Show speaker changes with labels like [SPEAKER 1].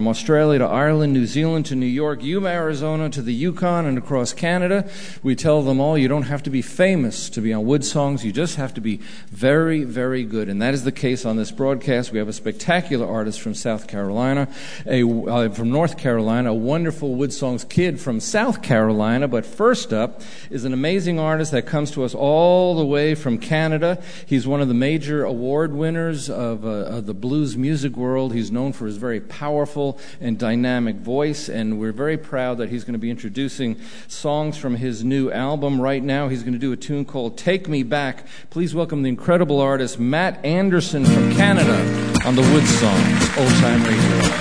[SPEAKER 1] From Australia to Ireland, New Zealand to New York, Yuma, Arizona to the Yukon and across Canada, we tell them all you don't have to be famous to be on Wood Songs. You just have to be very, very good. And that is the case on this broadcast. We have a spectacular artist from South Carolina, from North Carolina, a wonderful Wood Songs kid from South Carolina. But first up is an amazing artist that comes to us all the way from Canada. He's one of the major award winners of the blues music world. He's known for his very powerful and dynamic voice, and we're very proud that he's going to be introducing songs from his new album right now. He's going to do a tune called Take Me Back. Please welcome the incredible artist Matt Anderson from Canada on the Wood Songs Old Time Radio.